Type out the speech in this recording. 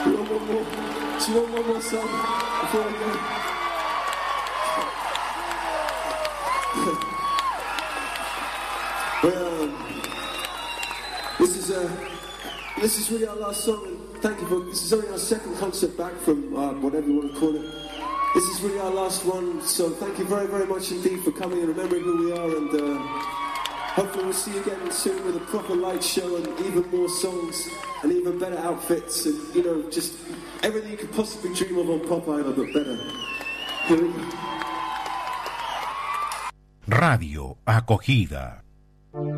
You want one more? Do you want one more song before we go? Well, this is really our last song, and thank you for. This is only our second concert back from whatever you want to call it. This is really our last one, so thank you very, very much indeed for coming and remembering who we are, and hopefully we'll see you again soon with a proper light show and even more songs and even better outfits and, you know, just everything you could possibly dream of on Pop Idol, but better. Here we go. Radio Acogida.